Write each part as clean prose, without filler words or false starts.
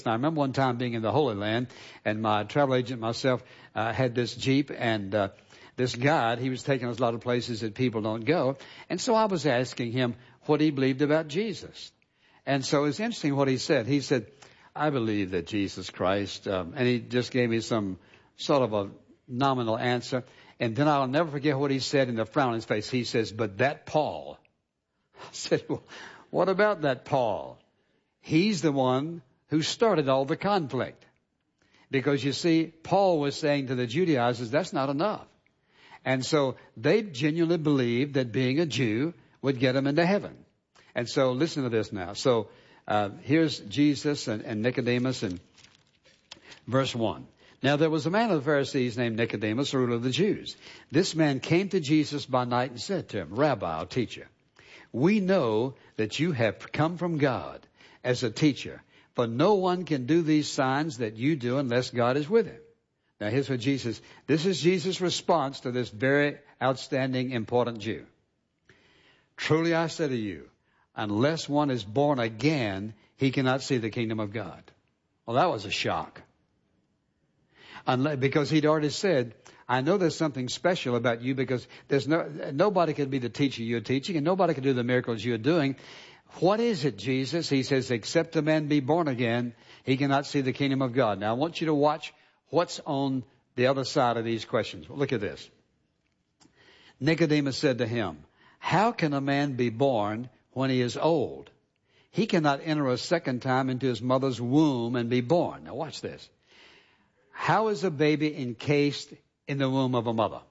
I remember one time being in the Holy Land, and my travel agent and myself had this Jeep, and this guide, he was taking us a lot of places that people don't go. And so I was asking him what he believed about Jesus. And so it's interesting what he said. He said, I believe that Jesus Christ, and he just gave me some sort of a nominal answer. And then I'll never forget what he said in the frown on his face. He says, but that Paul. I said, well, what about that Paul? He's the one who started all the conflict. Because you see, Paul was saying to the Judaizers, that's not enough. And so they genuinely believed that being a Jew would get them into heaven. And so listen to this now. So here's Jesus and Nicodemus in verse 1. Now there was a man of the Pharisees named Nicodemus, a ruler of the Jews. This man came to Jesus by night and said to him, Rabbi, our teacher, we know that you have come from God as a teacher, for no one can do these signs that you do unless God is with him. Now here's what this is Jesus' response to this very outstanding, important Jew. Truly I say to you, unless one is born again, he cannot see the kingdom of God. Well, that was a shock. Because he'd already said, I know there's something special about you because nobody can be the teacher you're teaching and nobody can do the miracles you're doing. What is it, Jesus? He says, except a man be born again, he cannot see the kingdom of God. Now I want you to watch what's on the other side of these questions. Well, look at this. Nicodemus said to him, how can a man be born when he is old? He cannot enter a second time into his mother's womb and be born. Now watch this. How is a baby encased in the womb of a mother?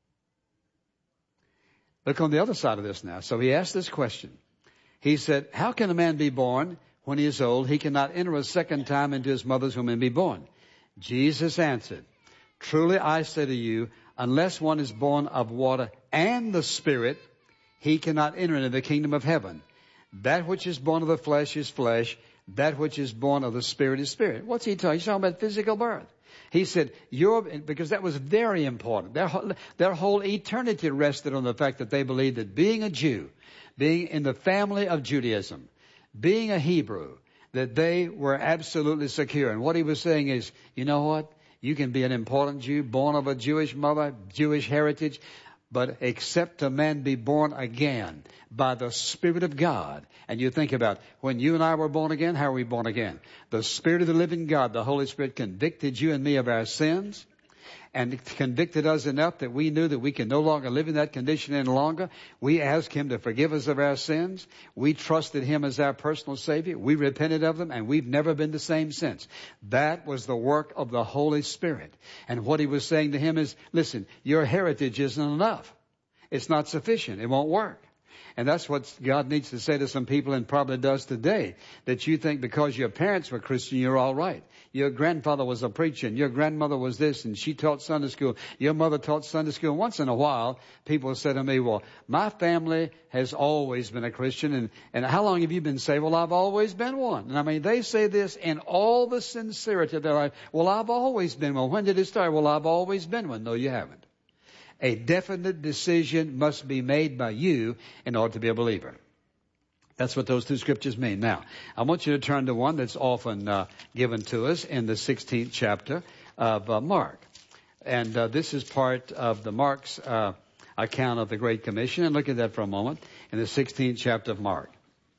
Look on the other side of this now. So he asked this question. He said, how can a man be born when he is old? He cannot enter a second time into his mother's womb and be born. Jesus answered, truly I say to you, unless one is born of water and the Spirit, he cannot enter into the kingdom of heaven. That which is born of the flesh is flesh. That which is born of the Spirit is spirit. What's he talking? He's talking about physical birth. He said, because that was very important. Their whole eternity rested on the fact that they believed that being a Jew, being in the family of Judaism, being a Hebrew, that they were absolutely secure. And what he was saying is, you know what? You can be an important Jew, born of a Jewish mother, Jewish heritage, but except a man be born again by the Spirit of God. And you think about when you and I were born again, how are we born again? The Spirit of the living God, the Holy Spirit, convicted you and me of our sins and convicted us enough that we knew that we can no longer live in that condition any longer. We asked Him to forgive us of our sins. We trusted Him as our personal Savior. We repented of them, and we've never been the same since. That was the work of the Holy Spirit. And what He was saying to him is, listen, your heritage isn't enough. It's not sufficient. It won't work. And that's what God needs to say to some people, and probably does today, that you think because your parents were Christian, you're all right. Your grandfather was a preacher, and your grandmother was this, and she taught Sunday school. Your mother taught Sunday school. And once in a while, people say to me, well, my family has always been a Christian, and how long have you been saved? Well, I've always been one. And I mean, they say this in all the sincerity of their life. Well, I've always been one. When did it start? Well, I've always been one. No, you haven't. A definite decision must be made by you in order to be a believer. That's what those two scriptures mean. Now, I want you to turn to one that's often given to us in the 16th chapter of Mark. And this is part of the Mark's account of the Great Commission. And look at that for a moment in the 16th chapter of Mark.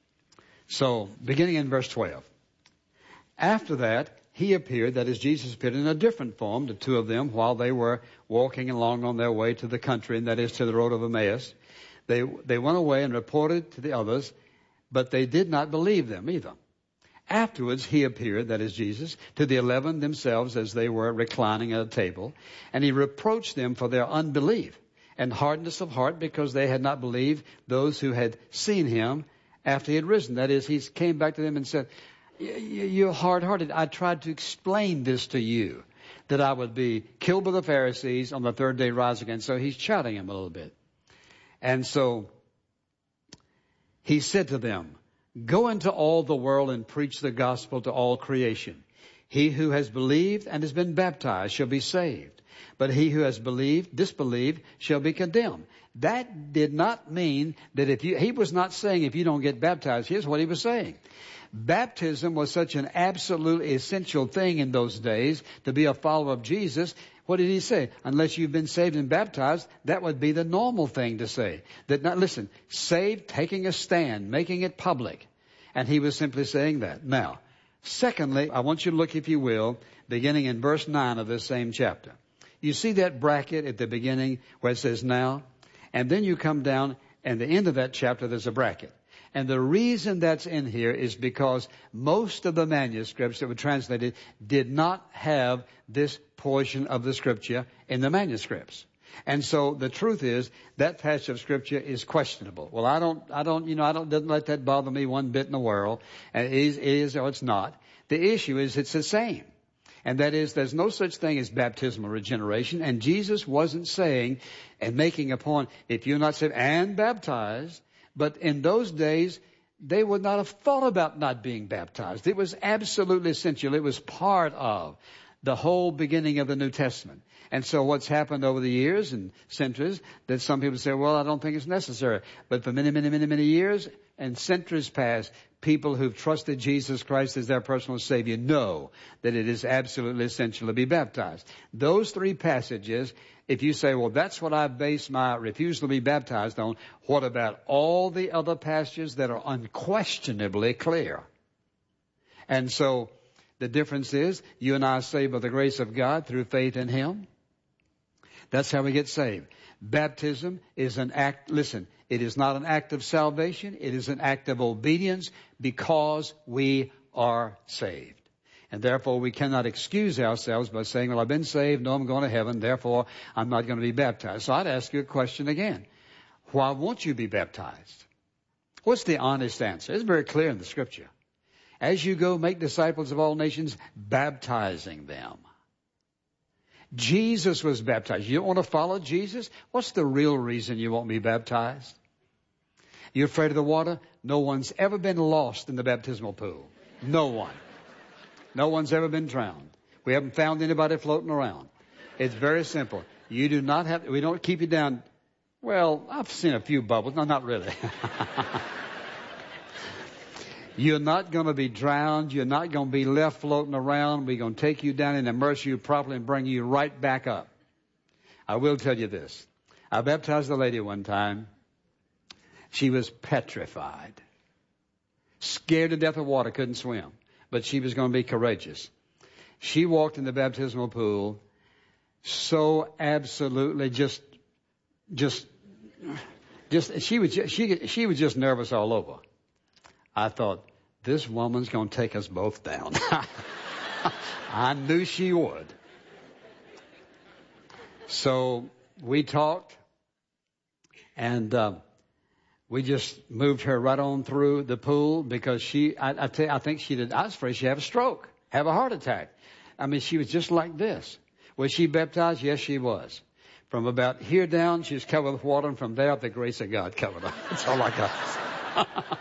So, beginning in verse 12. After that, He appeared, that is, Jesus appeared in a different form to two of them while they were walking along on their way to the country, and that is to the road of Emmaus. They went away and reported to the others, but they did not believe them either. Afterwards, He appeared, that is Jesus, to the 11 themselves as they were reclining at a table, and He reproached them for their unbelief and hardness of heart because they had not believed those who had seen Him after He had risen. That is, He came back to them and said, you're hard-hearted. I tried to explain this to you, that I would be killed by the Pharisees, on the third day rise again. So He's chiding him a little bit. And so He said to them, go into all the world and preach the gospel to all creation. He who has believed and has been baptized shall be saved. But he who has disbelieved, shall be condemned. That did not mean that he was not saying if you don't get baptized. Here's what he was saying. Baptism was such an absolute essential thing in those days to be a follower of Jesus. What did he say? Unless you've been saved and baptized, that would be the normal thing to say. Saved, taking a stand, making it public. And he was simply saying that. Now, secondly, I want you to look, if you will, beginning in verse 9 of this same chapter. You see that bracket at the beginning where it says now? And then you come down, and the end of that chapter, there's a bracket. And the reason that's in here is because most of the manuscripts that were translated did not have this portion of the scripture in the manuscripts. And so the truth is that passage of scripture is questionable. Well, I don't let that bother me one bit in the world. And it is or it's not. The issue is it's the same. And that is, there's no such thing as baptismal regeneration. And Jesus wasn't saying and making a point, if you're not saved and baptized. But in those days, they would not have thought about not being baptized. It was absolutely essential. It was part of the whole beginning of the New Testament. And so what's happened over the years and centuries, that some people say, well, I don't think it's necessary. But for many years and centuries past, people who've trusted Jesus Christ as their personal Savior know that it is absolutely essential to be baptized. Those three passages, if you say, well, that's what I base my refusal to be baptized on, what about all the other passages that are unquestionably clear? And so the difference is you and I are saved by the grace of God through faith in Him. That's how we get saved. Baptism is an act, listen, it is not an act of salvation. It is an act of obedience because we are saved. And therefore we cannot excuse ourselves by saying, well, I've been saved, no, I'm going to heaven, therefore I'm not going to be baptized. So I'd ask you a question again. Why won't you be baptized? What's the honest answer? It's very clear in the scripture. As you go, make disciples of all nations, baptizing them. Jesus was baptized. You don't want to follow Jesus? What's the real reason you won't be baptized? You're afraid of the water? No one's ever been lost in the baptismal pool. No one. No one's ever been drowned. We haven't found anybody floating around. It's very simple. We don't keep you down. Well, I've seen a few bubbles. No, not really. You're not going to be drowned. You're not going to be left floating around. We're going to take you down and immerse you properly and bring you right back up. I will tell you this. I baptized a lady one time. She was petrified. Scared to death of water, couldn't swim. But she was going to be courageous. She walked in the baptismal pool so absolutely she was just nervous all over. I thought, this woman's going to take us both down. I knew she would. So we talked, and we just moved her right on through the pool because I think she did. I was afraid she'd have a stroke, have a heart attack. I mean, she was just like this. Was she baptized? Yes, she was. From about here down, she was covered with water, and from there up, the grace of God covered her. That's all I got.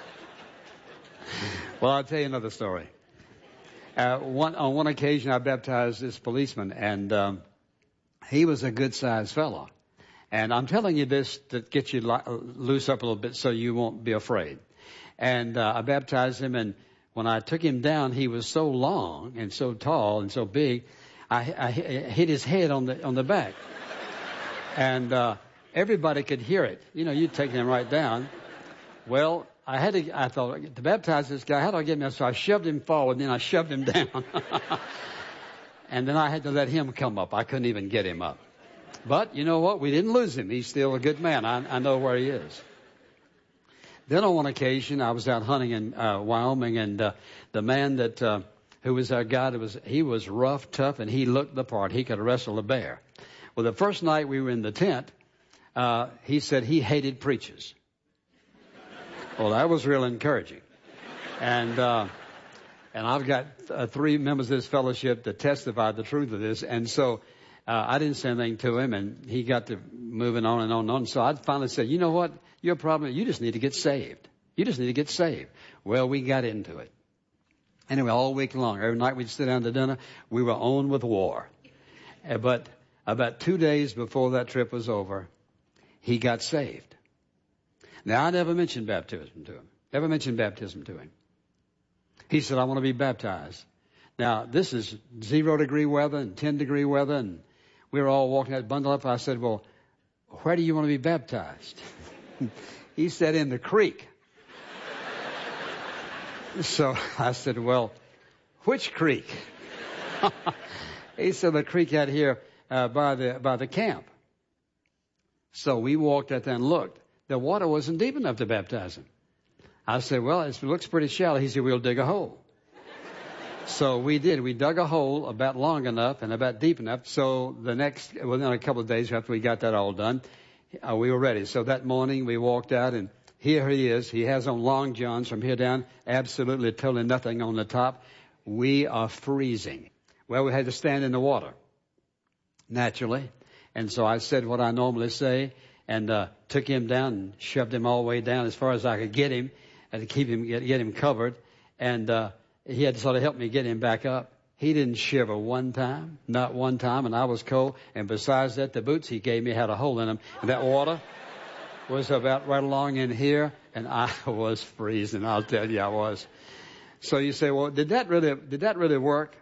Well, I'll tell you another story. On one occasion, I baptized this policeman, and he was a good-sized fellow. And I'm telling you this to get you loose up a little bit so you won't be afraid. And I baptized him, and when I took him down, he was so long and so tall and so big, I hit his head on the back. And everybody could hear it. You know, you'd take him right down. Well, I thought, to baptize this guy, how do I get him out? So I shoved him forward, and then I shoved him down. And then I had to let him come up. I couldn't even get him up. But you know what? We didn't lose him. He's still a good man. I know where he is. Then on one occasion, I was out hunting in Wyoming, and the man who was our guide, he was rough, tough, and he looked the part. He could wrestle a bear. Well, the first night we were in the tent, he said he hated preachers. Well, that was real encouraging. And I've got 3 members of this fellowship that testified the truth of this. And so I didn't say anything to him, and he got to moving on and on and on. So I finally said, you know what? Your problem, you just need to get saved. You just need to get saved. Well, we got into it. Anyway, all week long, every night we'd sit down to dinner, we were on with war. But about 2 days before that trip was over, he got saved. Now, I never mentioned baptism to him. Never mentioned baptism to him. He said, I want to be baptized. Now, this is 0-degree weather and 10-degree weather, and we were all walking out, bundled up. I said, well, where do you want to be baptized? He said, in the creek. So I said, well, which creek? He said, the creek out here by the camp. So we walked out there and looked. The water wasn't deep enough to baptize him. I said, well, it looks pretty shallow. He said, we'll dig a hole. So we did. We dug a hole about long enough and about deep enough. So within a couple of days after we got that all done, we were ready. So that morning we walked out, and here he is. He has on long johns from here down, absolutely totally nothing on the top. We are freezing. Well, we had to stand in the water, naturally. And so I said what I normally say, and took him down and shoved him all the way down as far as I could get him, and to keep him, get him covered. And he had to sort of help me get him back up. He didn't shiver one time, not one time, and I was cold. And besides that, the boots he gave me had a hole in them. And that water was about right along in here, and I was freezing. I'll tell you, I was. So you say, well, did that really work?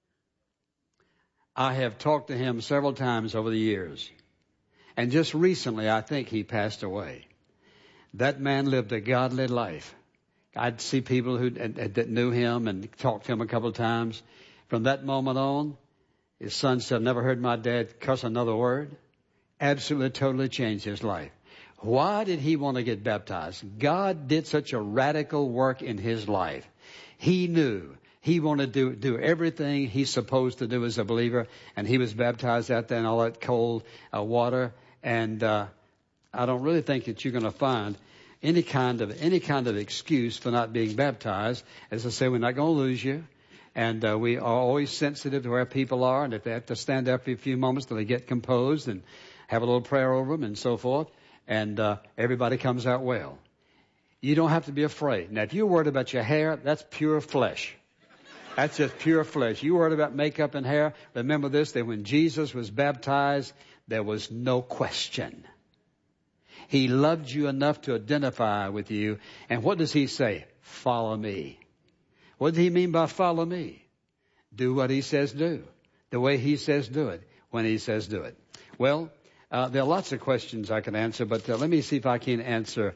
I have talked to him several times over the years. And just recently, I think he passed away. That man lived a godly life. I'd see people that knew him and talked to him a couple of times. From that moment on, his son said, never heard my dad cuss another word. Absolutely, totally changed his life. Why did he want to get baptized? God did such a radical work in his life. He knew he wanted to do everything he's supposed to do as a believer, and he was baptized out there in all that cold water. And I don't really think that you're going to find any kind of excuse for not being baptized. As I say, we're not going to lose you. And we are always sensitive to where people are. And if they have to stand there for a few moments till they get composed and have a little prayer over them and so forth. And everybody comes out well. You don't have to be afraid. Now, if you're worried about your hair, that's pure flesh. That's just pure flesh. You're worried about makeup and hair. Remember this, that when Jesus was baptized, there was no question. He loved you enough to identify with you. And what does he say? Follow me. What does he mean by follow me? Do what he says do. The way he says do it. When he says do it. Well, there are lots of questions I can answer, but let me see if I can answer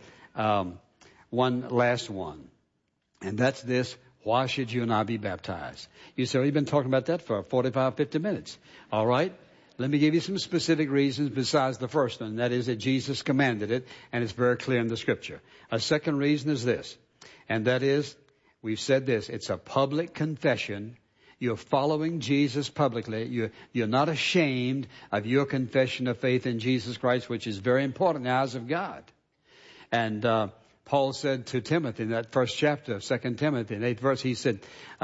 one last one. And that's this. Why should you and I be baptized? You say, well, you've been talking about that for 45, 50 minutes. All right. Let me give you some specific reasons besides the first one. That is that Jesus commanded it, and it's very clear in the Scripture. A second reason is this, and that is, we've said this, it's a public confession. You're following Jesus publicly. You're not ashamed of your confession of faith in Jesus Christ, which is very important in the eyes of God. And Paul said to Timothy in that first chapter of 2 Timothy, in 8th verse, he said,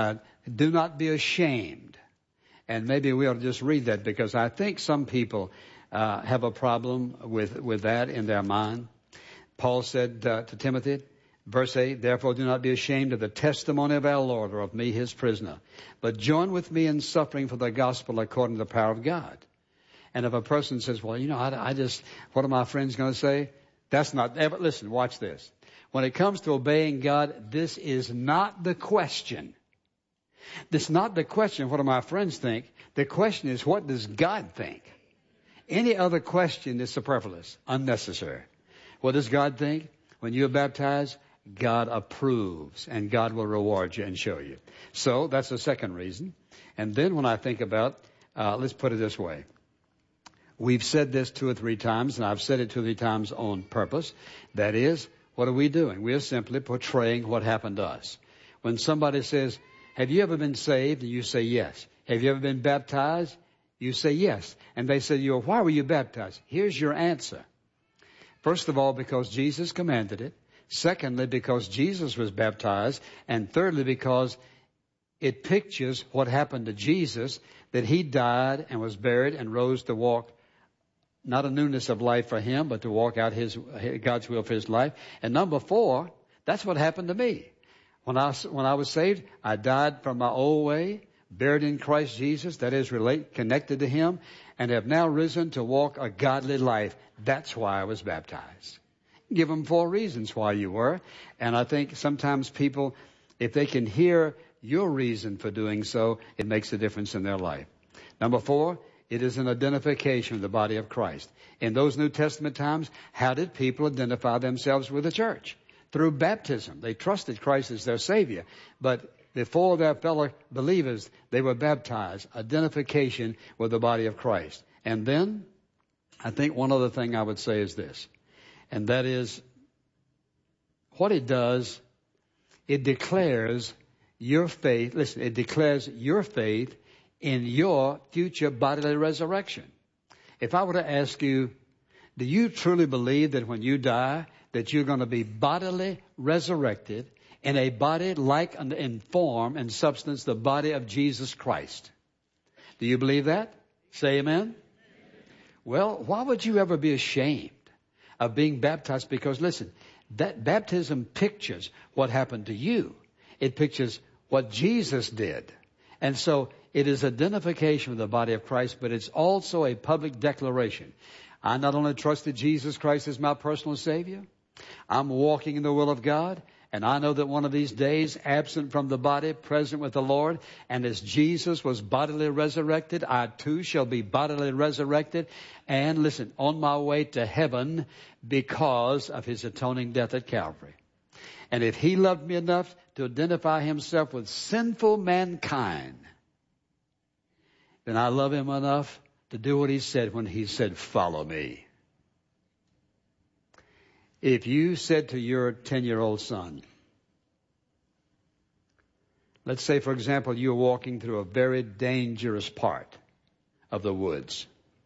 do not be ashamed. And maybe we ought to just read that, because I think some people have a problem with that in their mind. Paul said to Timothy, verse 8, therefore do not be ashamed of the testimony of our Lord, or of me, his prisoner, but join with me in suffering for the gospel according to the power of God. And if a person says, well, what are my friends going to say? That's not ever, listen, watch this. When it comes to obeying God, this is not the question. This is not the question, what do my friends think? The question is, what does God think? Any other question is superfluous, unnecessary. What does God think? When you're baptized, God approves, and God will reward you and show you. So that's the second reason. And then when I think about, let's put it this way. We've said this 2 or 3 times, and I've said it 2 or 3 times on purpose. That is, what are we doing? We are simply portraying what happened to us. When somebody says, have you ever been saved? And you say yes. Have you ever been baptized? You say yes. And they say, why were you baptized? Here's your answer. First of all, because Jesus commanded it. Secondly, because Jesus was baptized. And thirdly, because it pictures what happened to Jesus, that he died and was buried and rose to walk, not a newness of life for him, but to walk out God's will for his life. And number 4, that's what happened to me. When I was saved, I died from my old way, buried in Christ Jesus, that is, connected to Him, and have now risen to walk a godly life. That's why I was baptized. Give them 4 reasons why you were. And I think sometimes people, if they can hear your reason for doing so, it makes a difference in their life. Number 4, it is an identification of the body of Christ. In those New Testament times, how did people identify themselves with the church? Through baptism. They trusted Christ as their Savior. But before their fellow believers, they were baptized. Identification with the body of Christ. And then, I think one other thing I would say is this. And that is, what it does, it declares your faith. Listen, it declares your faith in your future bodily resurrection. If I were to ask you, do you truly believe that when you die, that you're going to be bodily resurrected in a body like in form and substance the body of Jesus Christ? Do you believe that? Say amen. Well, why would you ever be ashamed of being baptized? Because listen, that baptism pictures what happened to you. It pictures what Jesus did. And so it is identification with the body of Christ, but it's also a public declaration. I not only trusted Jesus Christ as my personal Savior, I'm walking in the will of God, and I know that one of these days, absent from the body, present with the Lord, and as Jesus was bodily resurrected, I too shall be bodily resurrected, and listen, on my way to heaven because of His atoning death at Calvary. And if He loved me enough to identify Himself with sinful mankind, then I love Him enough to do what He said when He said, follow me. If you said to your 10-year-old son, let's say, for example, you're walking through a very dangerous part of the woods,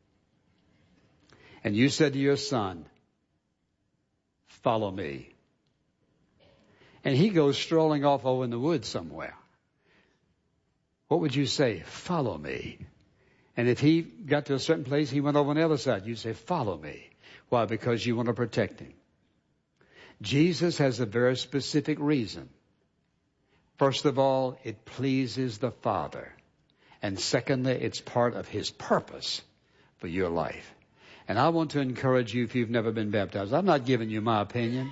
and you said to your son, follow me, and he goes strolling off over in the woods somewhere, what would you say? Follow me. And if he got to a certain place, he went over on the other side, you'd say, follow me. Why? Because you want to protect him. Jesus has a very specific reason. First of all, it pleases the Father. And secondly, it's part of His purpose for your life. And I want to encourage you, if you've never been baptized, I'm not giving you my opinion.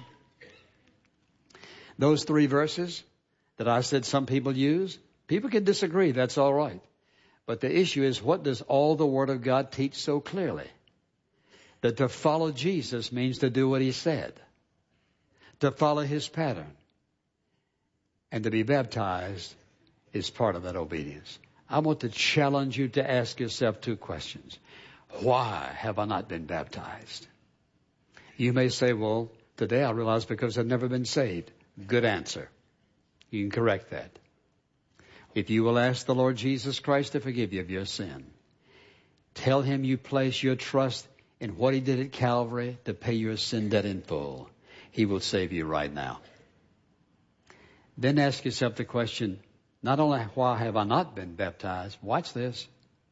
Those 3 verses that I said some people use, people can disagree, that's all right. But the issue is, what does all the Word of God teach so clearly? That to follow Jesus means to do what He said. To follow His pattern. And to be baptized is part of that obedience. I want to challenge you to ask yourself 2 questions. Why have I not been baptized? You may say, well, today I realize because I've never been saved. Good answer. You can correct that. If you will ask the Lord Jesus Christ to forgive you of your sin, tell Him you place your trust in what He did at Calvary to pay your sin debt in full, He will save you right now. Then ask yourself the question, not only why have I not been baptized, watch this.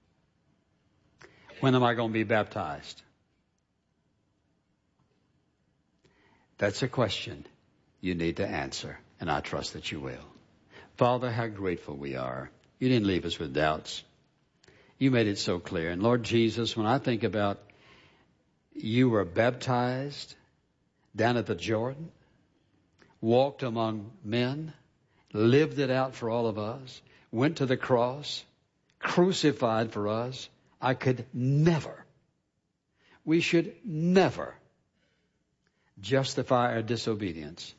When am I going to be baptized? That's a question you need to answer, and I trust that you will. Father, how grateful we are. You didn't leave us with doubts. You made it so clear. And Lord Jesus, when I think about you were baptized down at the Jordan, walked among men, lived it out for all of us, went to the cross, crucified for us, I could never, we should never justify our disobedience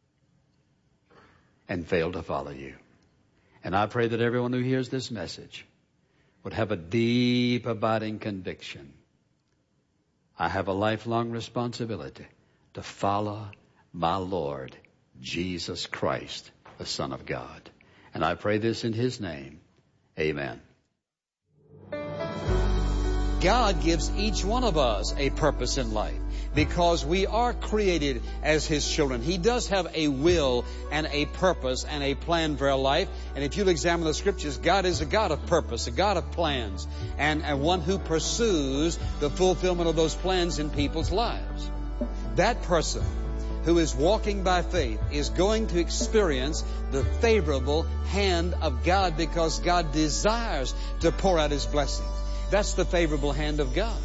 and fail to follow you. And I pray that everyone who hears this message would have a deep, abiding conviction. I have a lifelong responsibility to follow my Lord, Jesus Christ, the Son of God. And I pray this in His name. Amen. God gives each one of us a purpose in life because we are created as His children. He does have a will and a purpose and a plan for our life. And if you'll examine the Scriptures, God is a God of purpose, a God of plans, and one who pursues the fulfillment of those plans in people's lives. That person who is walking by faith is going to experience the favorable hand of God, because God desires to pour out His blessings. That's the favorable hand of God.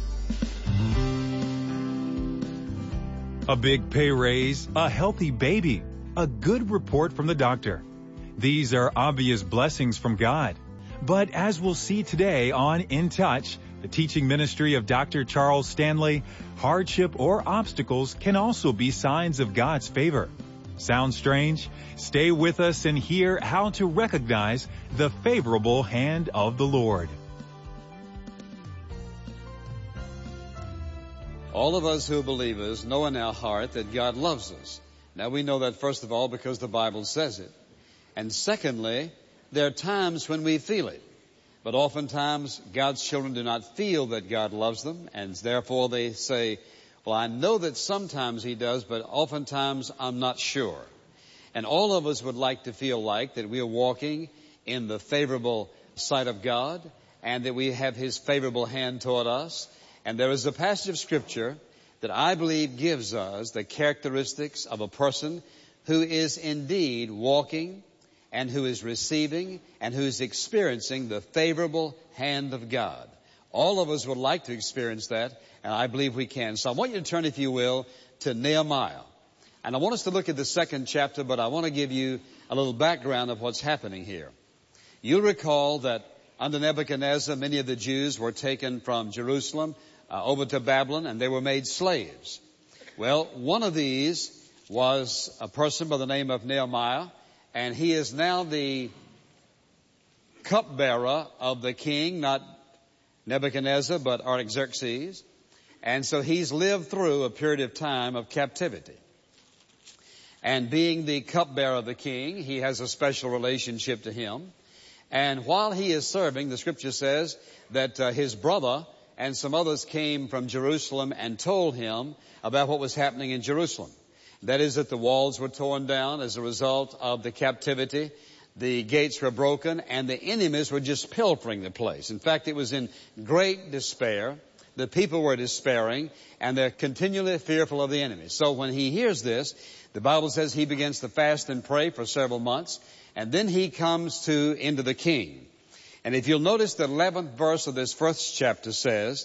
A big pay raise, a healthy baby, a good report from the doctor. These are obvious blessings from God. But as we'll see today on In Touch, the teaching ministry of Dr. Charles Stanley, hardship or obstacles can also be signs of God's favor. Sound strange? Stay with us and hear how to recognize the favorable hand of the Lord. All of us who are believers know in our heart that God loves us. Now, we know that, first of all, because the Bible says it. And secondly, there are times when we feel it. But oftentimes, God's children do not feel that God loves them, and therefore they say, well, I know that sometimes He does, but oftentimes I'm not sure. And all of us would like to feel like that we are walking in the favorable sight of God, and that we have His favorable hand toward us. And there is a passage of Scripture that I believe gives us the characteristics of a person who is indeed walking and who is receiving and who is experiencing the favorable hand of God. All of us would like to experience that, and I believe we can. So I want you to turn, if you will, to Nehemiah. And I want us to look at the 2nd chapter, but I want to give you a little background of what's happening here. You'll recall that under Nebuchadnezzar, many of the Jews were taken from Jerusalem over to Babylon, and they were made slaves. Well, one of these was a person by the name of Nehemiah, and he is now the cupbearer of the king, not Nebuchadnezzar, but Artaxerxes. And so he's lived through a period of time of captivity. And being the cupbearer of the king, he has a special relationship to him. And while he is serving, the Scripture says that his brother and some others came from Jerusalem and told him about what was happening in Jerusalem. That is, that the walls were torn down as a result of the captivity. The gates were broken, and the enemies were just pilfering the place. In fact, it was in great despair. The people were despairing, and they're continually fearful of the enemy. So when he hears this, the Bible says he begins to fast and pray for several months, and then he comes into the king. And if you'll notice, the 11th verse of this 1st chapter says,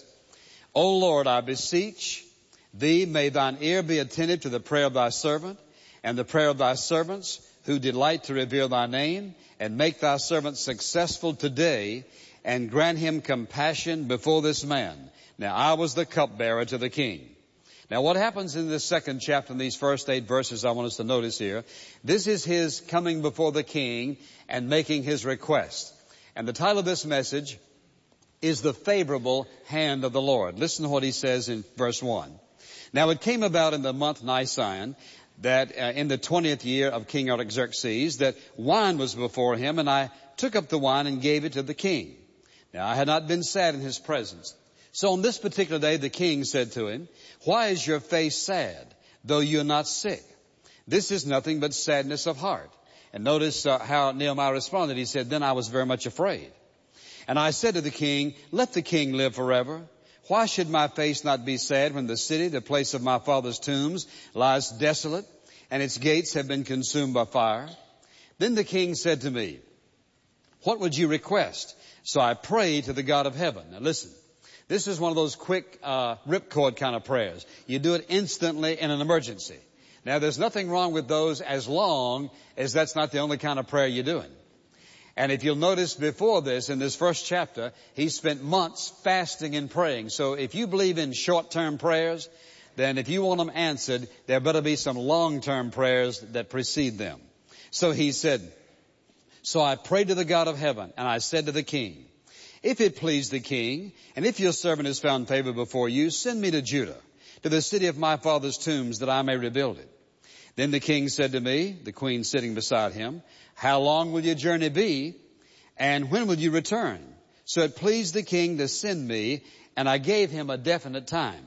O Lord, I beseech Thee, may Thine ear be attentive to the prayer of Thy servant and the prayer of Thy servants who delight to reveal Thy name, and make Thy servant successful today, and grant him compassion before this man. Now, I was the cupbearer to the king. Now, what happens in this 2nd chapter, in these first 8 verses I want us to notice here, this is his coming before the king and making his request. And the title of this message is The Favorable Hand of the Lord. Listen to what he says in verse 1. Now it came about in the month Nisan, that in the 20th year of King Artaxerxes, that wine was before him, and I took up the wine and gave it to the king. Now I had not been sad in his presence. So on this particular day the king said to him, Why is your face sad, though you are not sick? This is nothing but sadness of heart. And notice how Nehemiah responded. He said, Then I was very much afraid. And I said to the king, Let the king live forever. Why should my face not be sad when the city, the place of my father's tombs, lies desolate, and its gates have been consumed by fire? Then the king said to me, What would you request? So I prayed to the God of heaven. Now listen, this is one of those quick ripcord kind of prayers. You do it instantly in an emergency. Now there's nothing wrong with those as long as that's not the only kind of prayer you're doing. And if you'll notice before this, in this 1st chapter, he spent months fasting and praying. So if you believe in short-term prayers, then if you want them answered, there better be some long-term prayers that precede them. So he said, So I prayed to the God of heaven, and I said to the king, If it please the king, and if your servant has found favor before you, send me to Judah, to the city of my father's tombs, that I may rebuild it. Then the king said to me, the queen sitting beside him, How long will your journey be, and when will you return? So it pleased the king to send me, and I gave him a definite time.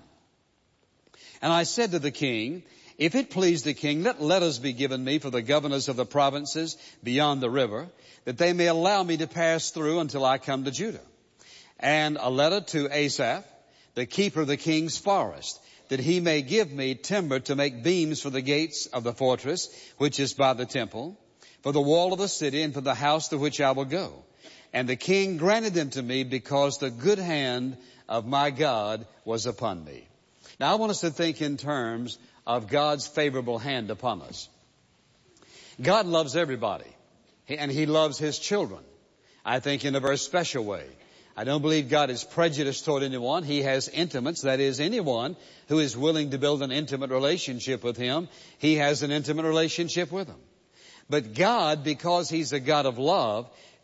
And I said to the king, If it please the king, let letters be given me for the governors of the provinces beyond the river, that they may allow me to pass through until I come to Judah. And a letter to Asaph, the keeper of the king's forest, that he may give me timber to make beams for the gates of the fortress, which is by the temple, for the wall of the city, and for the house to which I will go. And the king granted them to me because the good hand of my God was upon me. Now I want us to think in terms of God's favorable hand upon us. God loves everybody, and he loves his children, I think, in a very special way. I don't believe God is prejudiced toward anyone. He has intimates, that is, anyone who is willing to build an intimate relationship with him, he has an intimate relationship with him. But God, because he's a God of love,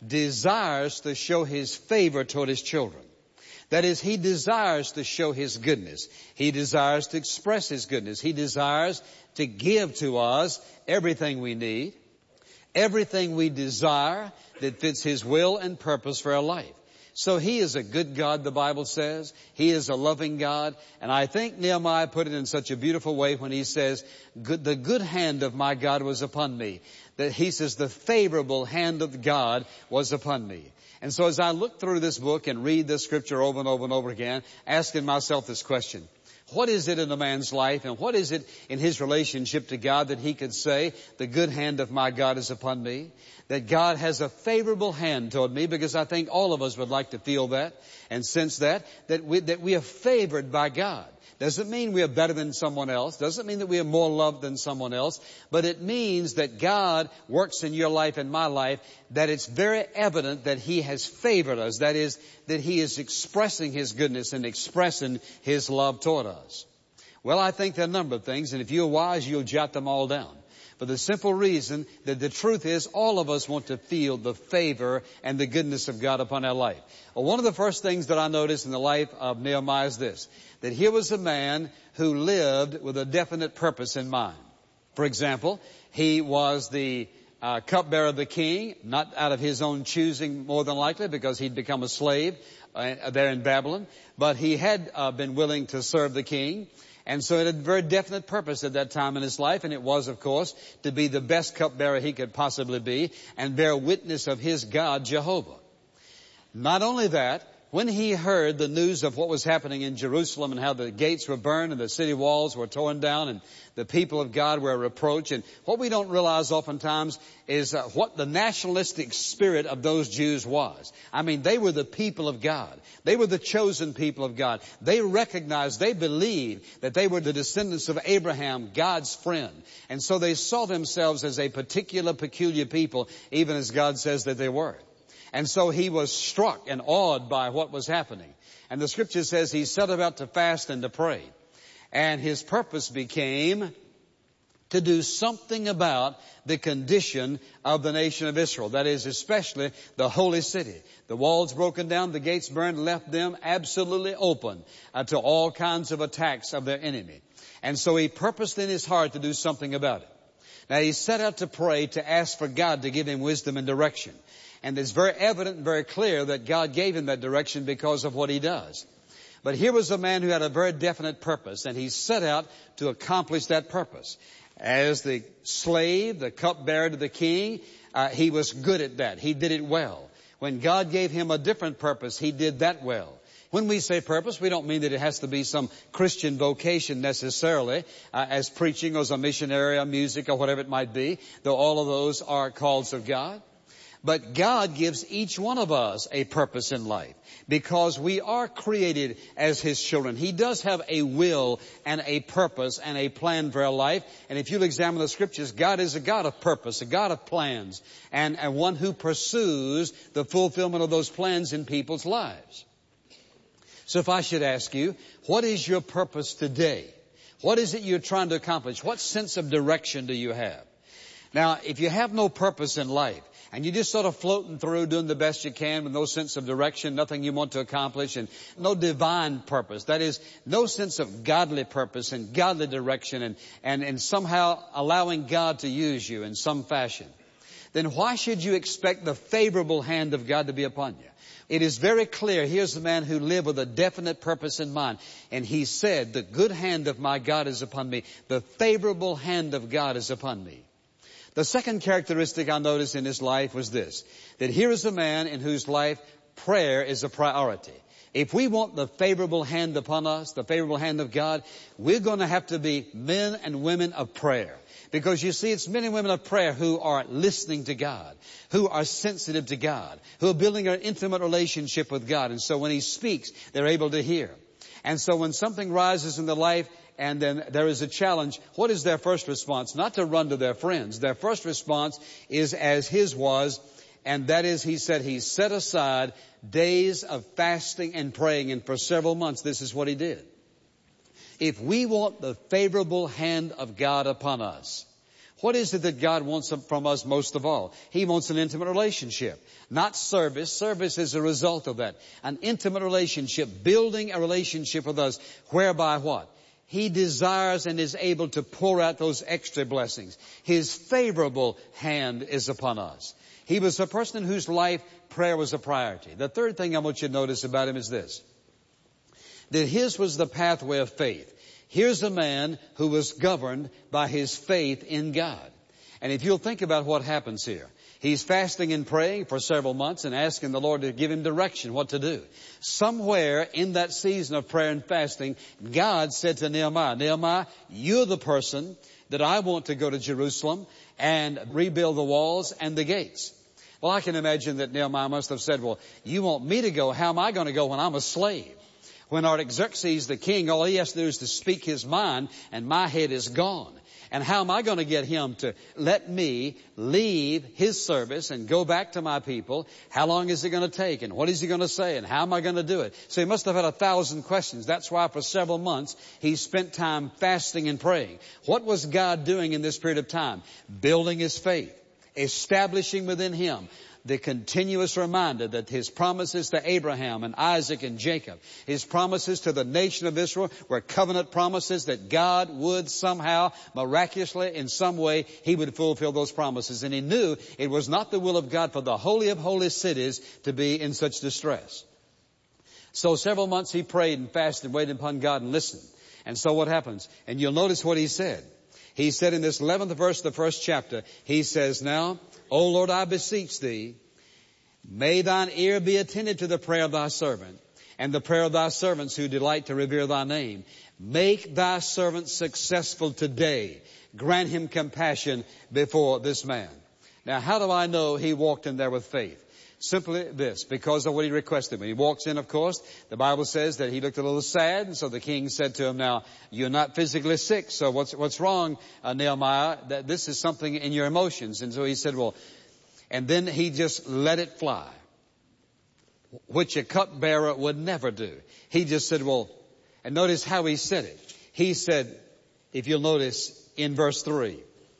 desires to show his favor toward his children. That is, he desires to show his goodness. He desires to express his goodness. He desires to give to us everything we need, everything we desire that fits his will and purpose for our life. So he is a good God, the Bible says. He is a loving God. And I think Nehemiah put it in such a beautiful way when he says, the good hand of my God was upon me. That he says, the favorable hand of God was upon me. And so as I look through this book and read this scripture over and over and over again, asking myself this question: what is it in a man's life, and what is it in his relationship to God that he could say, the good hand of my God is upon me? That God has a favorable hand toward me, because I think all of us would like to feel that and sense that we are favored by God. Doesn't mean we are better than someone else. Doesn't mean that we are more loved than someone else. But it means that God works in your life and my life, that it's very evident that he has favored us. That is, that he is expressing his goodness and expressing his love toward us. Well, I think there are a number of things, and if you're wise, you'll jot them all down. For the simple reason that the truth is, all of us want to feel the favor and the goodness of God upon our life. Well, one of the first things that I noticed in the life of Nehemiah is this: that here was a man who lived with a definite purpose in mind. For example, he was the cupbearer of the king, not out of his own choosing more than likely, because he'd become a slave there in Babylon, but he had been willing to serve the king. And so it had a very definite purpose at that time in his life, and it was, of course, to be the best cupbearer he could possibly be and bear witness of his God, Jehovah. Not only that, when he heard the news of what was happening in Jerusalem and how the gates were burned and the city walls were torn down and the people of God were a reproach, and what we don't realize oftentimes is what the nationalistic spirit of those Jews was. I mean, they were the people of God. They were the chosen people of God. They recognized, they believed that they were the descendants of Abraham, God's friend. And so they saw themselves as a particular, peculiar people, even as God says that they were. And so he was struck and awed by what was happening. And the scripture says he set about to fast and to pray. And his purpose became to do something about the condition of the nation of Israel. That is, especially the holy city. The walls broken down, the gates burned, left them absolutely open to all kinds of attacks of their enemy. And so he purposed in his heart to do something about it. Now he set out to pray, to ask for God to give him wisdom and direction. And it's very evident and very clear that God gave him that direction because of what he does. But here was a man who had a very definite purpose, and he set out to accomplish that purpose. As the slave, the cupbearer to the king, he was good at that. He did it well. When God gave him a different purpose, he did that well. When we say purpose, we don't mean that it has to be some Christian vocation necessarily, as preaching or as a missionary or music or whatever it might be, though all of those are calls of God. But God gives each one of us a purpose in life because we are created as his children. He does have a will and a purpose and a plan for our life. And if you'll examine the scriptures, God is a God of purpose, a God of plans, and one who pursues the fulfillment of those plans in people's lives. So if I should ask you, what is your purpose today? What is it you're trying to accomplish? What sense of direction do you have? Now, if you have no purpose in life, and you're just sort of floating through, doing the best you can with no sense of direction, nothing you want to accomplish, and no divine purpose. That is, no sense of godly purpose and godly direction and somehow allowing God to use you in some fashion. Then why should you expect the favorable hand of God to be upon you? It is very clear. Here's the man who lived with a definite purpose in mind. And he said, the good hand of my God is upon me. The favorable hand of God is upon me. The second characteristic I noticed in his life was this, that here is a man in whose life prayer is a priority. If we want the favorable hand upon us, the favorable hand of God, we're going to have to be men and women of prayer. Because you see, it's men and women of prayer who are listening to God, who are sensitive to God, who are building an intimate relationship with God. And so when He speaks, they're able to hear. And so when something rises in their life and then there is a challenge, what is their first response? Not to run to their friends. Their first response is as His was, and that is, He said He set aside days of fasting and praying, and for several months this is what He did. If we want the favorable hand of God upon us, what is it that God wants from us most of all? He wants an intimate relationship, not service. Service is a result of that. An intimate relationship, building a relationship with us, whereby what? He desires and is able to pour out those extra blessings. His favorable hand is upon us. He was a person in whose life prayer was a priority. The third thing I want you to notice about him is this: that his was the pathway of faith. Here's a man who was governed by his faith in God. And if you'll think about what happens here, he's fasting and praying for several months and asking the Lord to give him direction what to do. Somewhere in that season of prayer and fasting, God said to Nehemiah, Nehemiah, you're the person that I want to go to Jerusalem and rebuild the walls and the gates. Well, I can imagine that Nehemiah must have said, well, you want me to go? How am I going to go when I'm a slave? When Artaxerxes, the king, all he has to do is to speak his mind, and my head is gone. And how am I going to get him to let me leave his service and go back to my people? How long is it going to take? And what is he going to say? And how am I going to do it? So he must have had 1,000 questions. That's why for several months he spent time fasting and praying. What was God doing in this period of time? Building his faith, establishing within him the continuous reminder that His promises to Abraham and Isaac and Jacob, His promises to the nation of Israel were covenant promises that God would somehow, miraculously, in some way, He would fulfill those promises. And he knew it was not the will of God for the Holy of Holy cities to be in such distress. So several months he prayed and fasted and waited upon God and listened. And so what happens? And you'll notice what he said. He said in this 11th verse of the first chapter, he says, Now, O Lord, I beseech Thee, may Thine ear be attentive to the prayer of Thy servant, and the prayer of Thy servants who delight to revere Thy name. Make Thy servant successful today. Grant him compassion before this man. Now, how do I know he walked in there with faith? Simply this, because of what he requested. When he walks in, of course, the Bible says that he looked a little sad, and so the king said to him, Now, you're not physically sick, so what's wrong, Nehemiah? That this is something in your emotions. And so he said, well, and then he just let it fly, which a cupbearer would never do. He just said, well, and notice how he said it. He said, if you'll notice in verse 3,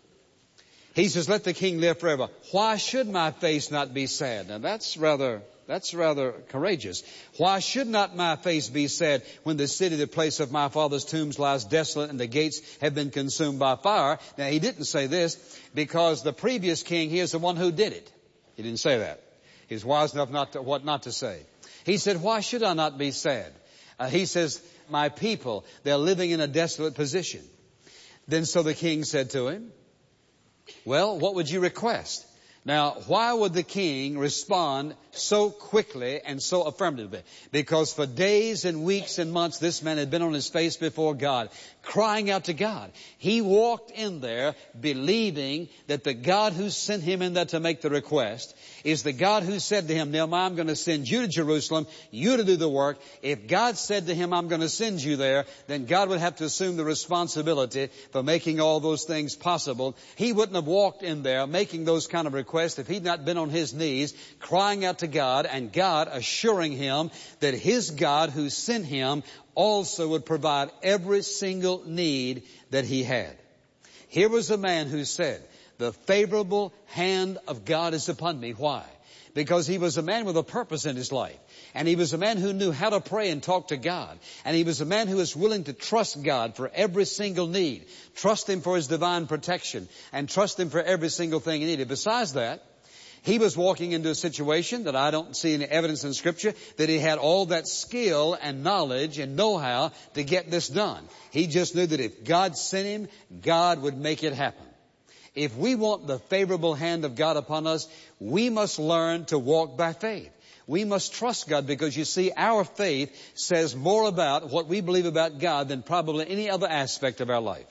he says, let the king live forever. Why should my face not be sad? Now that's rather courageous. Why should not my face be sad when the city, the place of my father's tombs, lies desolate and the gates have been consumed by fire? Now he didn't say this because the previous king, he is the one who did it. He didn't say that. He was wise enough not to say. He said, why should I not be sad? He says, my people, they're living in a desolate position. Then so the king said to him, well, what would you request? Now, why would the king respond so quickly and so affirmatively? Because for days and weeks and months, this man had been on his face before God, crying out to God. He walked in there believing that the God who sent him in there to make the request is the God who said to him, Nehemiah, I'm going to send you to Jerusalem, you to do the work. If God said to him, I'm going to send you there, then God would have to assume the responsibility for making all those things possible. He wouldn't have walked in there making those kind of requests if he'd not been on his knees crying out to God, and God assuring him that his God who sent him also would provide every single need that he had. Here was a man who said, the favorable hand of God is upon me. Why? Because he was a man with a purpose in his life. And he was a man who knew how to pray and talk to God. And he was a man who was willing to trust God for every single need. Trust Him for His divine protection. And trust Him for every single thing he needed. Besides that, he was walking into a situation that I don't see any evidence in Scripture that he had all that skill and knowledge and know-how to get this done. He just knew that if God sent him, God would make it happen. If we want the favorable hand of God upon us, we must learn to walk by faith. We must trust God because, you see, our faith says more about what we believe about God than probably any other aspect of our life.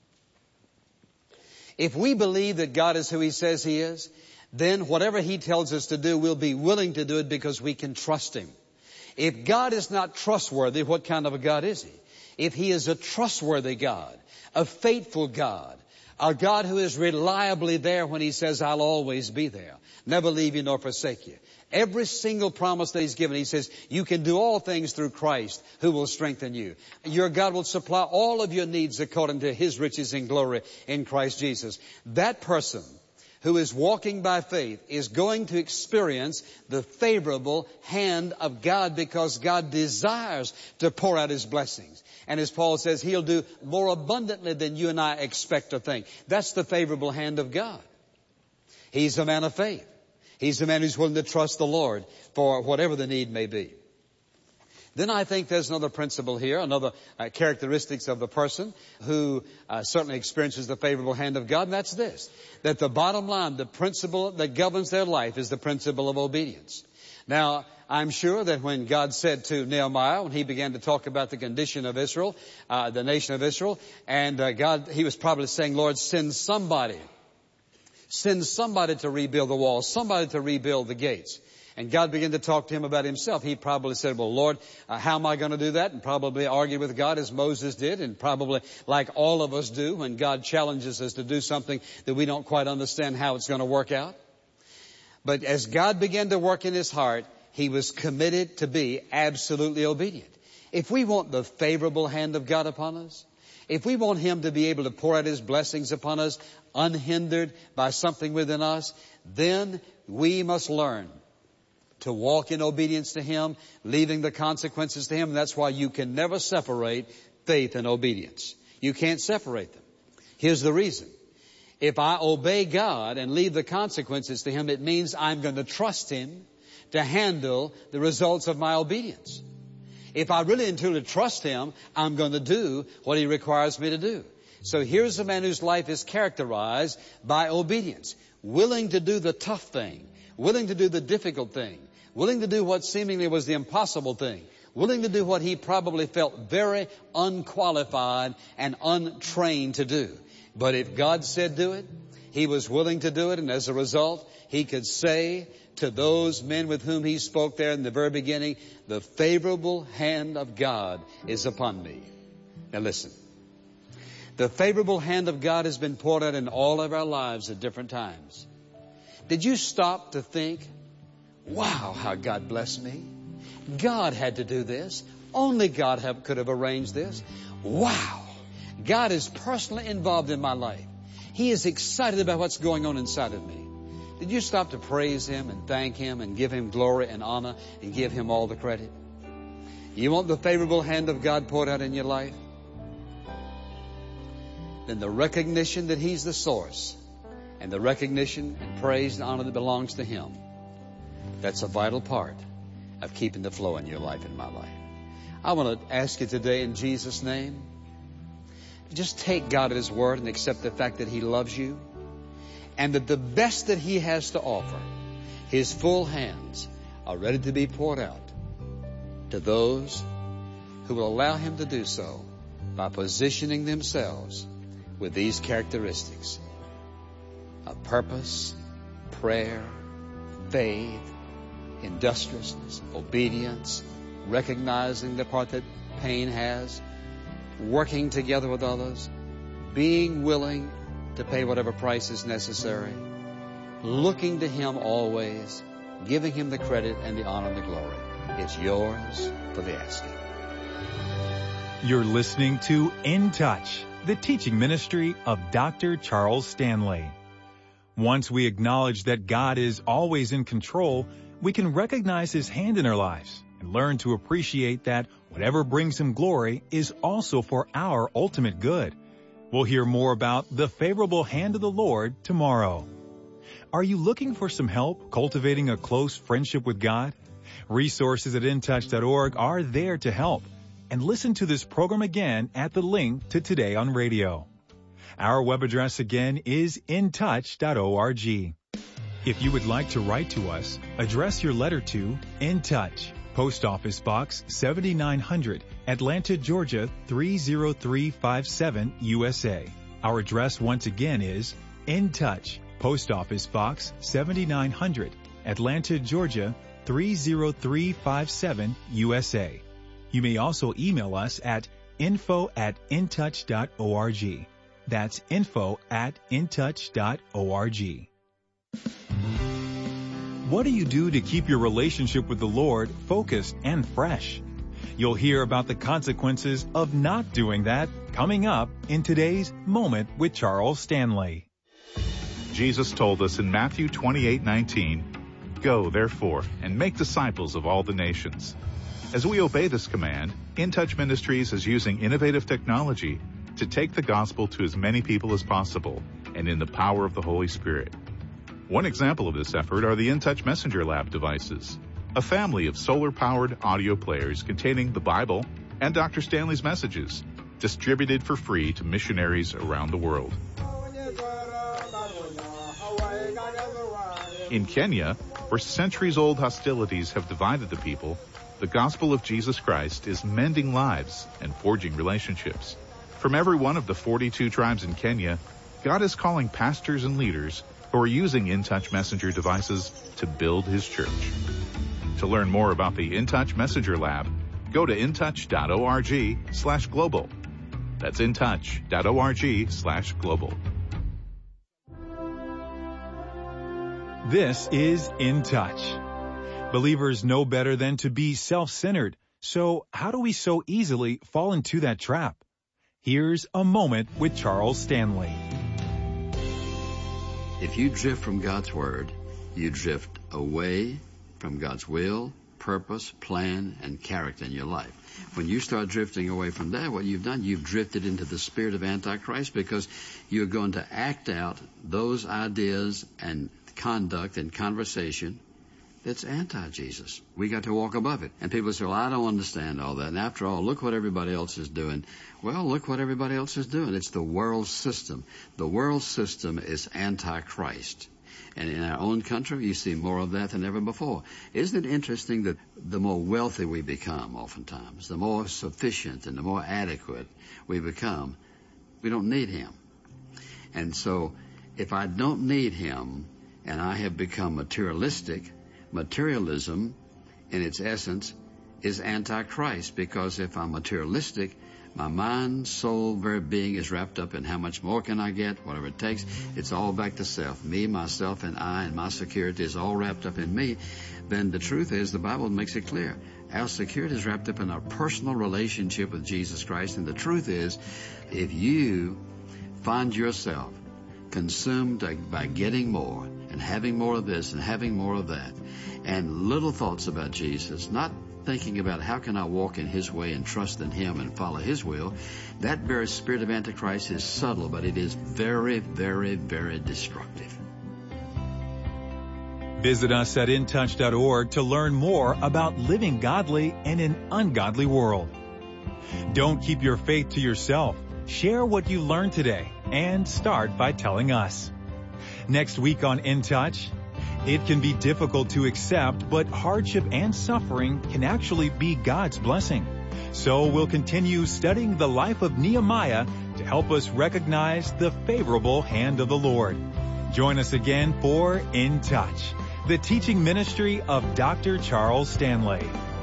If we believe that God is who He says He is, then whatever He tells us to do, we'll be willing to do it because we can trust Him. If God is not trustworthy, what kind of a God is He? If He is a trustworthy God, a faithful God, a God who is reliably there when He says, I'll always be there, never leave you nor forsake you. Every single promise that He's given, He says, you can do all things through Christ who will strengthen you. Your God will supply all of your needs according to His riches in glory in Christ Jesus. That person who is walking by faith is going to experience the favorable hand of God because God desires to pour out His blessings. And as Paul says, He'll do more abundantly than you and I expect or think. That's the favorable hand of God. He's a man of faith. He's a man who's willing to trust the Lord for whatever the need may be. Then I think there's another principle here, another characteristics of the person who certainly experiences the favorable hand of God, and that's this, that the bottom line, the principle that governs their life is the principle of obedience. Now, I'm sure that when God said to Nehemiah, when he began to talk about the condition of Israel, the nation of Israel, and He was probably saying, Lord, send somebody to rebuild the walls, somebody to rebuild the gates. And God began to talk to him about Himself. He probably said, well, Lord, how am I going to do that? And probably argued with God as Moses did, and probably like all of us do when God challenges us to do something that we don't quite understand how it's going to work out. But as God began to work in his heart, he was committed to be absolutely obedient. If we want the favorable hand of God upon us, if we want Him to be able to pour out His blessings upon us unhindered by something within us, then we must learn to walk in obedience to Him, leaving the consequences to Him. And that's why you can never separate faith and obedience. You can't separate them. Here's the reason. If I obey God and leave the consequences to Him, it means I'm going to trust Him to handle the results of my obedience. If I really and truly trust Him, I'm going to do what He requires me to do. So here's a man whose life is characterized by obedience, willing to do the tough thing, willing to do the difficult thing, willing to do what seemingly was the impossible thing, willing to do what he probably felt very unqualified and untrained to do. But if God said do it, he was willing to do it, and as a result, he could say to those men with whom he spoke there in the very beginning, the favorable hand of God is upon me. Now listen, the favorable hand of God has been poured out in all of our lives at different times. Did you stop to think, wow, how God blessed me? God had to do this. Only God could have arranged this. Wow, God is personally involved in my life. He is excited about what's going on inside of me. Did you stop to praise Him and thank Him and give Him glory and honor and give Him all the credit? You want the favorable hand of God poured out in your life? Then the recognition that He's the source and the recognition and praise and honor that belongs to Him, that's a vital part of keeping the flow in your life and my life. I want to ask you today in Jesus' name, just take God at His word and accept the fact that He loves you and that the best that He has to offer, His full hands are ready to be poured out to those who will allow Him to do so by positioning themselves with these characteristics of purpose, prayer, faith, industriousness, obedience, recognizing the part that pain has, working together with others, being willing to pay whatever price is necessary, looking to Him always, giving Him the credit and the honor and the glory. It's yours for the asking. You're listening to In Touch, the teaching ministry of Dr. Charles Stanley. Once we acknowledge that God is always in control, we can recognize His hand in our lives and learn to appreciate that whatever brings Him glory is also for our ultimate good. We'll hear more about the favorable hand of the Lord tomorrow. Are you looking for some help cultivating a close friendship with God? Resources at intouch.org are there to help. And listen to this program again at the link to Today on Radio. Our web address again is intouch.org. If you would like to write to us, Address your letter to In Touch, Post Office Box 7900, Atlanta, Georgia 30357, USA. Our address once again is In Touch, Post Office Box 7900, Atlanta, Georgia 30357, USA. You may also email us at info@intouch.org. That's info@intouch.org. What do you do to keep your relationship with the Lord focused and fresh? You'll hear about the consequences of not doing that coming up in today's Moment with Charles Stanley. Jesus told us in Matthew 28:19, "Go, therefore, and make disciples of all the nations." As we obey this command, In Touch Ministries is using innovative technology to take the gospel to as many people as possible, and in the power of the Holy Spirit. One example of this effort are the In Touch Messenger Lab devices, a family of solar-powered audio players containing the Bible and Dr. Stanley's messages, distributed for free to missionaries around the world. In Kenya, where centuries-old hostilities have divided the people, the gospel of Jesus Christ is mending lives and forging relationships. From every one of the 42 tribes in Kenya, God is calling pastors and leaders who are using In Touch Messenger devices to build His church. To learn more about the In Touch Messenger Lab, go to intouch.org/global. That's intouch.org/global. This is In Touch. Believers know better than to be self-centered. So how do we so easily fall into that trap? Here's a Moment with Charles Stanley. If you drift from God's Word, you drift away from God's will, purpose, plan, and character in your life. When you start drifting away from that, what you've done, you've drifted into the spirit of Antichrist, because you're going to act out those ideas and conduct and conversation that's anti-Jesus. We got to walk above it. And people say, well, I don't understand all that. And after all, look what everybody else is doing. Well, look what everybody else is doing. It's the world system. The world system is anti-Christ. And in our own country, you see more of that than ever before. Isn't it interesting that the more wealthy we become oftentimes, the more sufficient and the more adequate we become, we don't need Him. And so if I don't need Him and I have become materialistic, materialism, in its essence, is anti-Christ, because if I'm materialistic, my mind, soul, very being is wrapped up in how much more can I get, whatever it takes. It's all back to self. Me, myself, and I, and my security is all wrapped up in me. Then the truth is, the Bible makes it clear. Our security is wrapped up in our personal relationship with Jesus Christ. And the truth is, if you find yourself consumed by getting more and having more of this and having more of that, and little thoughts about Jesus, not thinking about how can I walk in His way and trust in Him and follow His will, that very spirit of Antichrist is subtle, but it is very, very, very destructive. Visit us at intouch.org to learn more about living godly in an ungodly world. Don't keep your faith to yourself. Share what you learned today and start by telling us. Next week on In Touch, it can be difficult to accept, but hardship and suffering can actually be God's blessing. So we'll continue studying the life of Nehemiah to help us recognize the favorable hand of the Lord. Join us again for In Touch, the teaching ministry of Dr. Charles Stanley.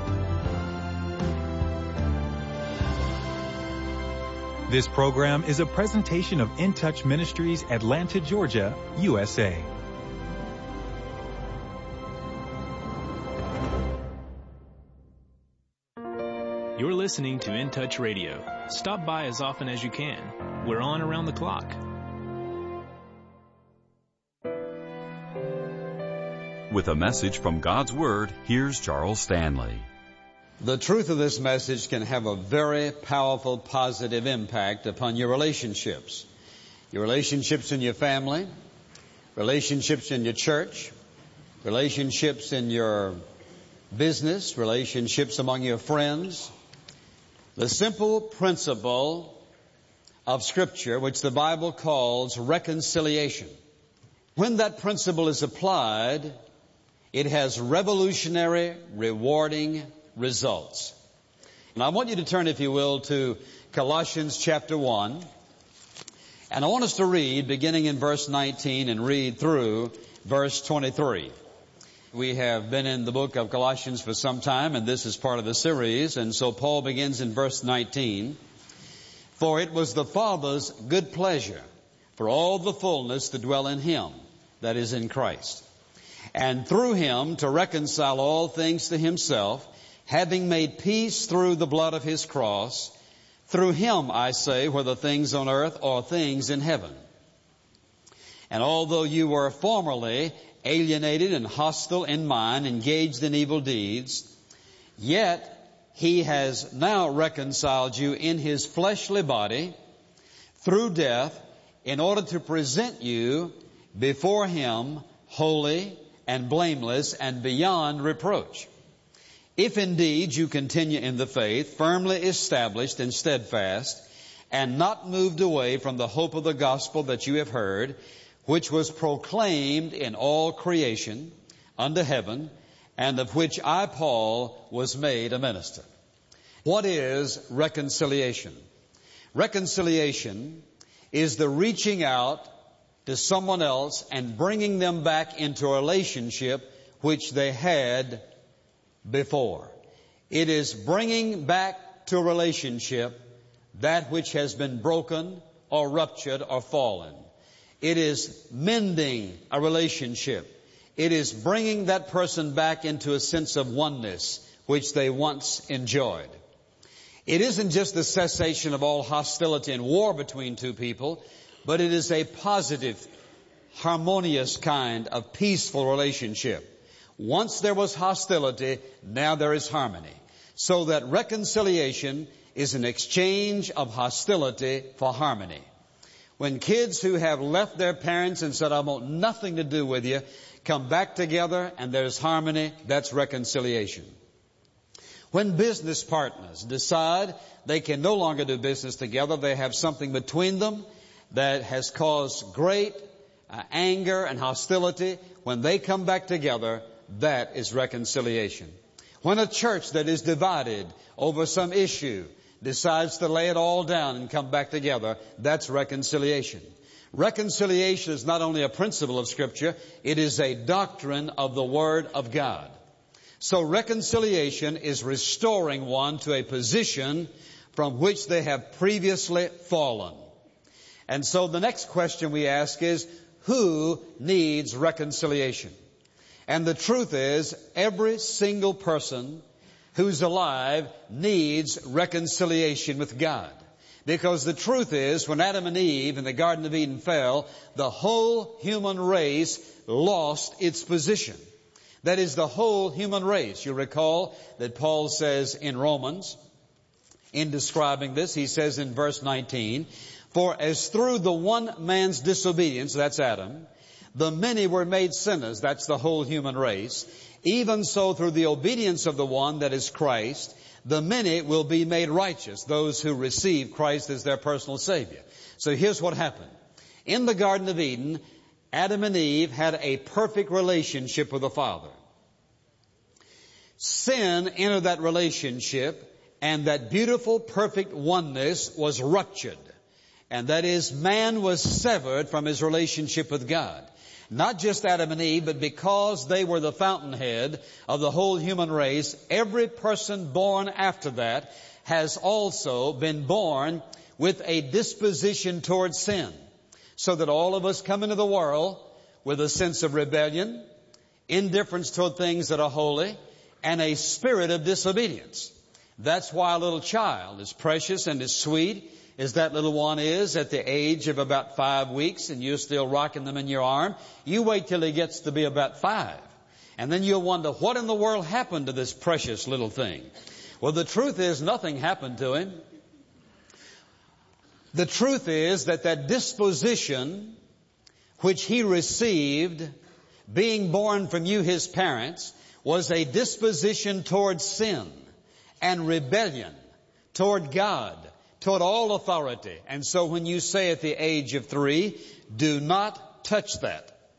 This program is a presentation of In Touch Ministries, Atlanta, Georgia, USA. You're listening to In Touch Radio. Stop by as often as you can. We're on around the clock. With a message from God's Word, here's Charles Stanley. The truth of this message can have a very powerful, positive impact upon your relationships. Your relationships in your family, relationships in your church, relationships in your business, relationships among your friends. The simple principle of Scripture, which the Bible calls reconciliation. When that principle is applied, It has revolutionary, rewarding results. And I want you to turn, if you will, to Colossians chapter 1. And I want us to read, beginning in verse 19, and read through verse 23. We have been in the book of Colossians for some time, and this is part of the series. And so Paul begins in verse 19. For it was the Father's good pleasure for all the fullness to dwell in Him, that is in Christ, and through Him to reconcile all things to Himself, having made peace through the blood of His cross. Through Him, I say, whether things on earth or things in heaven. And although you were formerly alienated and hostile in mind, engaged in evil deeds, yet He has now reconciled you in His fleshly body through death, in order to present you before Him holy and blameless and beyond reproach. If indeed you continue in the faith, firmly established and steadfast, and not moved away from the hope of the gospel that you have heard, which was proclaimed in all creation under heaven, and of which I, Paul, was made a minister. What is reconciliation? Reconciliation is the reaching out to someone else and bringing them back into a relationship which they had before. It is bringing back to a relationship that which has been broken or ruptured or fallen. It is mending a relationship. It is bringing that person back into a sense of oneness which they once enjoyed. It isn't just the cessation of all hostility and war between two people, but it is a positive, harmonious kind of peaceful relationship. Once there was hostility, now there is harmony. So that reconciliation is an exchange of hostility for harmony. When kids who have left their parents and said, I want nothing to do with you, come back together and there's harmony, that's reconciliation. When business partners decide they can no longer do business together, they have something between them that has caused great anger and hostility, when they come back together, that is reconciliation. When a church that is divided over some issue decides to lay it all down and come back together, that's reconciliation. Reconciliation is not only a principle of Scripture, it is a doctrine of the Word of God. So reconciliation is restoring one to a position from which they have previously fallen. And so the next question we ask is, who needs reconciliation? And the truth is, every single person who's alive needs reconciliation with God. Because the truth is, when Adam and Eve in the Garden of Eden fell, the whole human race lost its position. That is, the whole human race. You recall that Paul says in Romans, in describing this, he says in verse 19, for as through the one man's disobedience, that's Adam, the many were made sinners, that's the whole human race, even so through the obedience of the one, that is Christ, the many will be made righteous, those who receive Christ as their personal Savior. So here's what happened. In the Garden of Eden, Adam and Eve had a perfect relationship with the Father. Sin entered that relationship, and that beautiful, perfect oneness was ruptured. And that is, man was severed from his relationship with God. Not just Adam and Eve, but because they were the fountainhead of the whole human race, every person born after that has also been born with a disposition towards sin. So that all of us come into the world with a sense of rebellion, indifference toward things that are holy, and a spirit of disobedience. That's why a little child is precious and is sweet as that little one is at the age of about 5 weeks, and you're still rocking them in your arm. You wait till he gets to be about 5. And then you'll wonder, what in the world happened to this precious little thing? Well, the truth is, nothing happened to him. The truth is that disposition which he received, being born from you, his parents, was a disposition toward sin and rebellion toward God, toward all authority. And so when you say at the age of 3, do not touch that.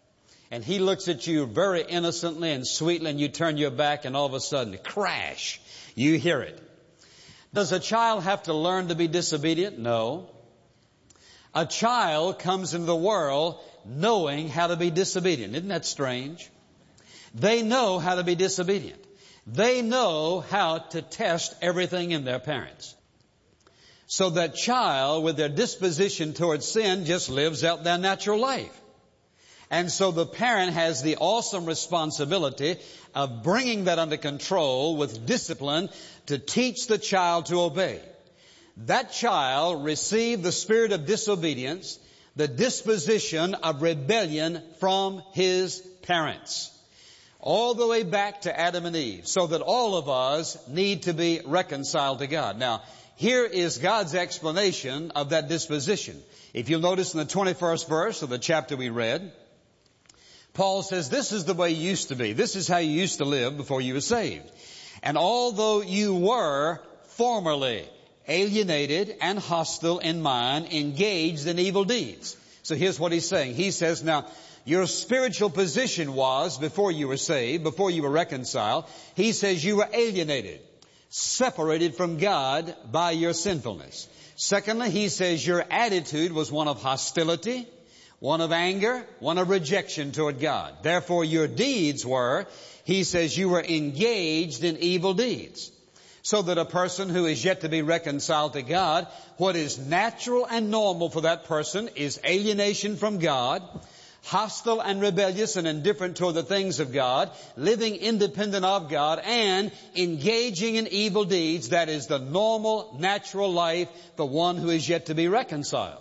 And he looks at you very innocently and sweetly, and you turn your back, and all of a sudden, crash, you hear it. Does a child have to learn to be disobedient? No. A child comes into the world knowing how to be disobedient. Isn't that strange? They know how to be disobedient. They know how to test everything in their parents. So that child, with their disposition towards sin, just lives out their natural life. And so the parent has the awesome responsibility of bringing that under control with discipline to teach the child to obey. That child received the spirit of disobedience, the disposition of rebellion from his parents, all the way back to Adam and Eve, so that all of us need to be reconciled to God. Now, here is God's explanation of that disposition. If you'll notice in the 21st verse of the chapter we read, Paul says, this is the way you used to be. This is how you used to live before you were saved. And although you were formerly alienated and hostile in mind, engaged in evil deeds. So here's what he's saying. He says, now, your spiritual position was, before you were saved, before you were reconciled, he says you were alienated, separated from God by your sinfulness. Secondly, he says your attitude was one of hostility, one of anger, one of rejection toward God. Therefore, your deeds were, he says, you were engaged in evil deeds. So that a person who is yet to be reconciled to God, what is natural and normal for that person is alienation from God, hostile and rebellious and indifferent toward the things of God, living independent of God, and engaging in evil deeds. That is the normal, natural life for one who is yet to be reconciled.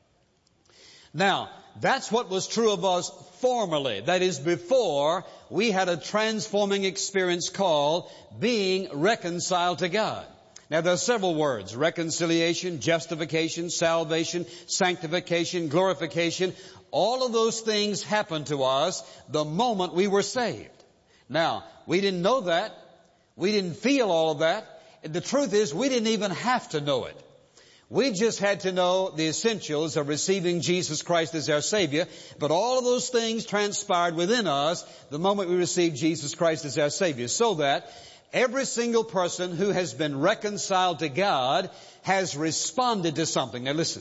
Now, that's what was true of us formerly. That is, before we had a transforming experience called being reconciled to God. Now, there are several words: reconciliation, justification, salvation, sanctification, glorification. All of those things happened to us the moment we were saved. Now, we didn't know that. We didn't feel all of that. The truth is, we didn't even have to know it. We just had to know the essentials of receiving Jesus Christ as our Savior. But all of those things transpired within us the moment we received Jesus Christ as our Savior. So that every single person who has been reconciled to God has responded to something. Now listen.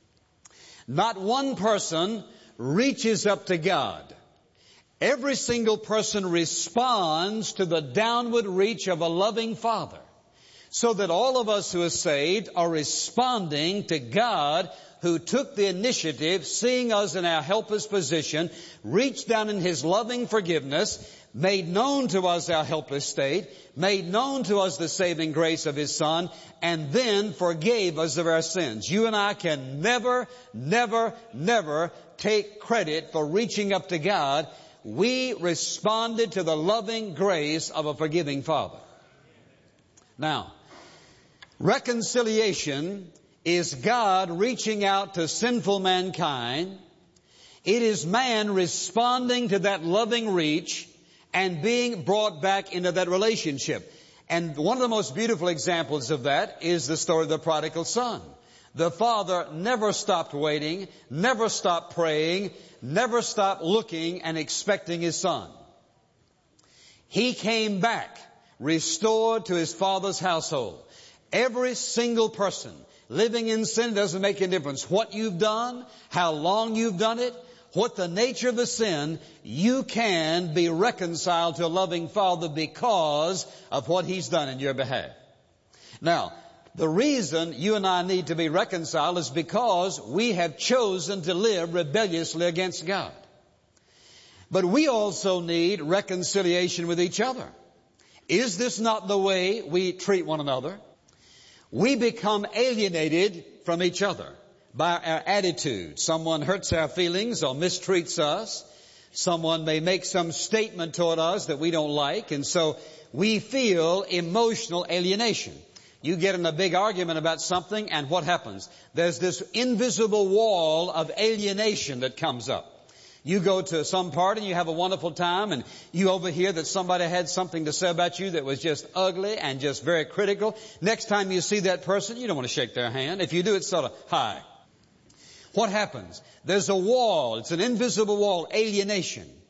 Not one person reaches up to God. Every single person responds to the downward reach of a loving Father. So that all of us who are saved are responding to God, who took the initiative, seeing us in our helpless position, reached down in His loving forgiveness, made known to us our helpless state, made known to us the saving grace of His Son, and then forgave us of our sins. You and I can never take credit for reaching up to God. We responded to the loving grace of a forgiving Father. Now, reconciliation is God reaching out to sinful mankind. It is man responding to that loving reach and being brought back into that relationship. And one of the most beautiful examples of that is the story of the prodigal son. The father never stopped waiting, never stopped praying, never stopped looking and expecting his son. He came back, restored to his father's household. Every single person living in sin, doesn't make any difference what you've done, how long you've done it, what the nature of the sin, you can be reconciled to a loving Father because of what He's done in your behalf. Now, the reason you and I need to be reconciled is because we have chosen to live rebelliously against God. But we also need reconciliation with each other. Is this not the way we treat one another? We become alienated from each other by our attitude. Someone hurts our feelings or mistreats us. Someone may make some statement toward us that we don't like, and so we feel emotional alienation. You get in a big argument about something, and what happens? There's this invisible wall of alienation that comes up. You go to some party and you have a wonderful time, and you overhear that somebody had something to say about you that was just ugly and just very critical. Next time you see that person, you don't want to shake their hand. If you do, it's sort of, hi. What happens? There's a wall. It's an invisible wall, alienation.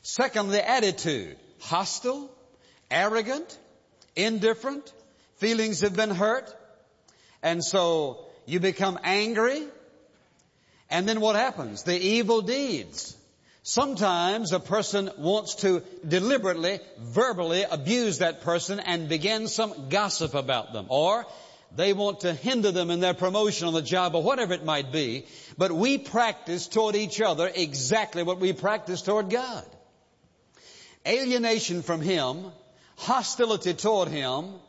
Secondly, attitude. Hostile, arrogant, indifferent, feelings have been hurt, and so you become angry. And then what happens? The evil deeds. Sometimes a person wants to deliberately, verbally abuse that person and begin some gossip about them. Or they want to hinder them in their promotion on the job or whatever it might be. But we practice toward each other exactly what we practice toward God. Alienation from Him, hostility toward Him,